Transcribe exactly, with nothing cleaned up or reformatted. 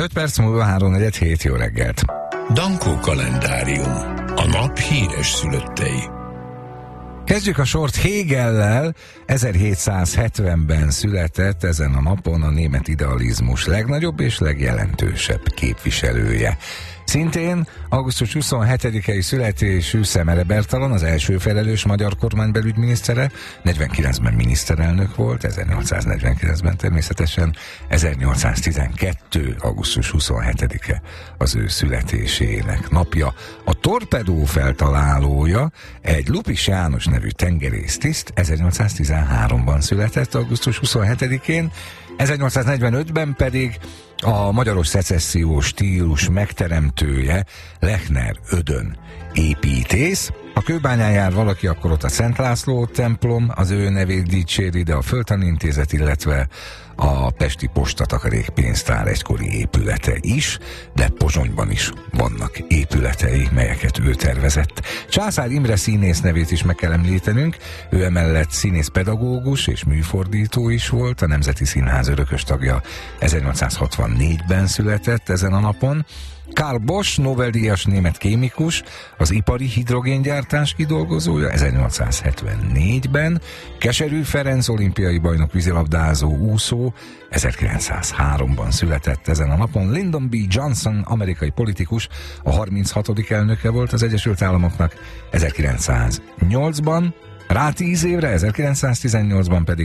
öt perc múlva háromnegyed hét, jó reggelt. Dankó kalendárium. A nap híres szülöttei. Kezdjük a sort Hegellel. ezerhétszázhetvenben született ezen a napon a német idealizmus legnagyobb és legjelentősebb képviselője. Szintén augusztus huszonhetedikei születésű Szemere Bertalan, az első felelős magyar kormány belügyminisztere, negyvenkilencben miniszterelnök volt, ezernyolcszáznegyvenkilencben természetesen, ezernyolcszáztizenkettő. augusztus huszonhetedike az ő születésének napja. A torpedó feltalálója egy Lupis János nevű tengerésztiszt, ezernyolcszáztizenháromban született augusztus huszonhetedikén, ezernyolcszáznegyvenötben pedig a magyaros szecessziós stílus megteremtője Lechner Ödön építész. Ha Kőbányán jár valaki, akkor ott a Szent László templom az ő nevét dicséri, de a Földtani Intézet, illetve a Pesti Postatakarékpénztár egykori épülete is, de Pozsonyban is vannak épületei, melyeket ő tervezett. Császár Imre színész nevét is meg kell említenünk, ő emellett színészpedagógus és műfordító is volt, a Nemzeti Színház örökös tagja, ezernyolcszázhatvannégyben született ezen a napon. Karl Bosch, Nobel-díjas német kémikus, az ipari hidrogéngyártás kidolgozója, ezernyolcszázhetvennégyben, Keserű Ferenc, olimpiai bajnok vízilabdázó, úszó, ezerkilencszázháromban született ezen a napon. Lyndon B. Johnson, amerikai politikus, a harminchatodik elnöke volt az Egyesült Államoknak, ezerkilencszáznyolcban, rá tíz évre, ezerkilencszáztizennyolcban pedig